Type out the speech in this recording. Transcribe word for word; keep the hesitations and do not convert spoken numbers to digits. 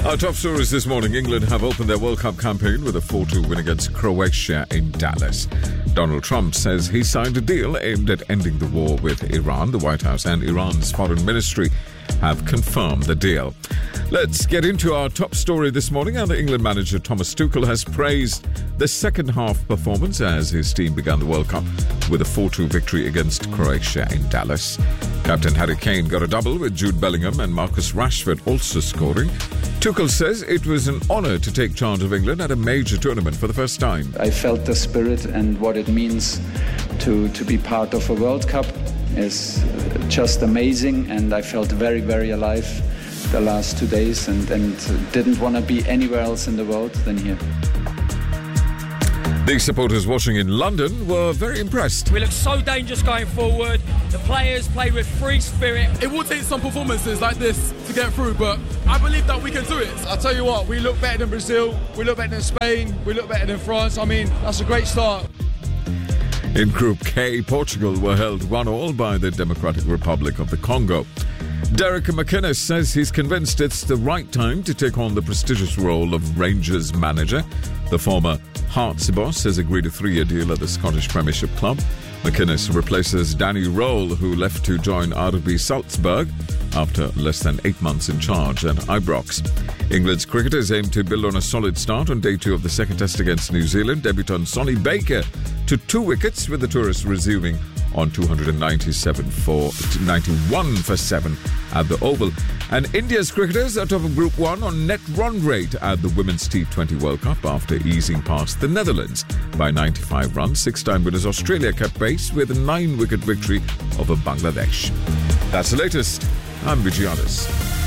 Our top stories this morning. England have opened their World Cup campaign with a four two win against Croatia in Dallas. Donald Trump says he signed a deal aimed at ending the war with Iran. The White House and Iran's foreign ministry have confirmed the deal. Let's get into our top story this morning. And the England manager Thomas Tuchel has praised the second half performance as his team began the World Cup with a four two victory against Croatia in Dallas. Captain Harry Kane got a double with Jude Bellingham and Marcus Rashford also scoring. Tuchel says it was an honour to take charge of England at a major tournament for the first time. I felt the spirit and what it means to, to be part of a World Cup is just amazing, and I felt very, very alive the last two days and, and didn't want to be anywhere else in the world than here. The supporters watching in London were very impressed. We look so dangerous going forward. The players play with free spirit. It will take some performances like this to get through, but I believe that we can do it. I'll tell you what, we look better than Brazil, we look better than Spain, we look better than France. I mean, that's a great start. In Group K, Portugal were held one all by the Democratic Republic of the Congo. Derek McInnes says he's convinced it's the right time to take on the prestigious role of Rangers manager. The former Hearts boss has agreed a three-year deal at the Scottish Premiership club. McInnes replaces Danny Röhl, who left to join R B Salzburg after less than eight months in charge at Ibrox. England's cricketers aim to build on a solid start on day two of the second test against New Zealand. Debutant Sonny Baker to two wickets, with the tourists resuming on two hundred ninety-seven for ninety-one for seven at the Oval. And India's cricketers are top of Group one on net run rate at the Women's T twenty World Cup after easing past the Netherlands by ninety-five runs. Six-time winners Australia kept pace with a nine-wicket victory over Bangladesh. That's the latest. I'm Vijayadas.